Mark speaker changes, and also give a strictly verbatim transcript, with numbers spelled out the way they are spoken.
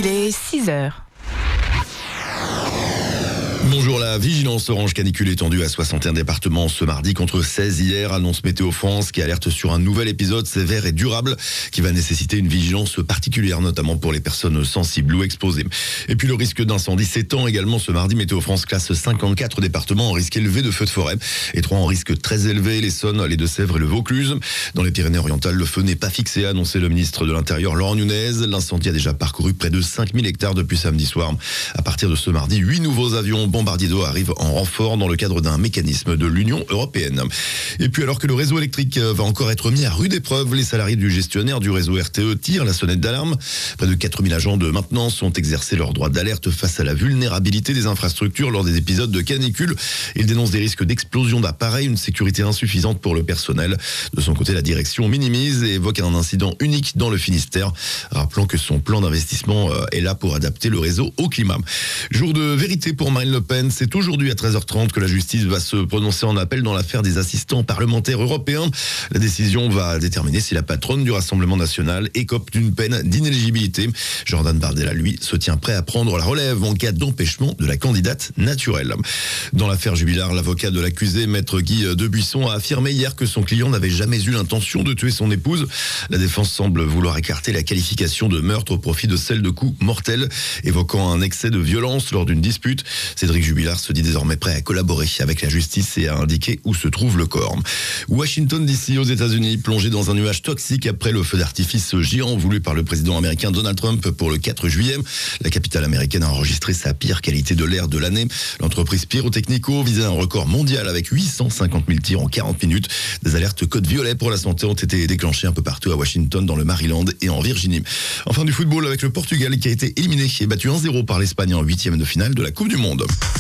Speaker 1: Il est six heures.
Speaker 2: Bonjour, la vigilance orange canicule étendue à soixante et un départements ce mardi contre seize hier, annonce Météo France qui alerte sur un nouvel épisode sévère et durable qui va nécessiter une vigilance particulière, notamment pour les personnes sensibles ou exposées. Et puis le risque d'incendie s'étend également ce mardi. Météo France classe cinquante-quatre départements en risque élevé de feux de forêt et trois en risque très élevé, l'Essonne, les Deux-Sèvres et le Vaucluse. Dans les Pyrénées-Orientales, le feu n'est pas fixé, a annoncé le ministre de l'Intérieur Laurent Nunez. L'incendie a déjà parcouru près de cinq mille hectares depuis samedi soir. À partir de ce mardi, huit nouveaux avions bombardiers d'eau arrivent en renfort dans le cadre d'un mécanisme de l'Union européenne. Et puis alors que le réseau électrique va encore être mis à rude épreuve, les salariés du gestionnaire du réseau R T E tirent la sonnette d'alarme. Près de quatre mille agents de maintenance ont exercé leur droit d'alerte face à la vulnérabilité des infrastructures lors des épisodes de canicule. Ils dénoncent des risques d'explosion d'appareils, une sécurité insuffisante pour le personnel. De son côté, la direction minimise et évoque un incident unique dans le Finistère, rappelant que son plan d'investissement est là pour adapter le réseau au climat. Jour de vérité pour Marine Le Pen, c'est aujourd'hui à treize heures trente que la justice va se prononcer en appel dans l'affaire des assistants parlementaires européens. La décision va déterminer si la patronne du Rassemblement national écope d'une peine d'inéligibilité. Jordan Bardella, lui, se tient prêt à prendre la relève en cas d'empêchement de la candidate naturelle. Dans l'affaire Jubilard, l'avocat de l'accusé, maître Guy Debuisson, a affirmé hier que son client n'avait jamais eu l'intention de tuer son épouse. La défense semble vouloir écarter la qualification de meurtre au profit de celle de coup mortel, évoquant un excès de violence lors d'une dispute. Cédric Jubilard se dit désormais prêt à collaborer avec la justice et à indiquer où se trouve le corps. Washington D C aux États-Unis, plongé dans un nuage toxique après le feu d'artifice géant voulu par le président américain Donald Trump pour le quatre juillet. La capitale américaine a enregistré sa pire qualité de l'air de l'année. L'entreprise Pyrotechnico visait un record mondial avec huit cent cinquante mille tirs en quarante minutes. Des alertes code violet pour la santé ont été déclenchées un peu partout à Washington, dans le Maryland et en Virginie. Enfin du football avec le Portugal qui a été éliminé et battu un zéro par l'Espagne en huitième de finale de la Coupe du Monde.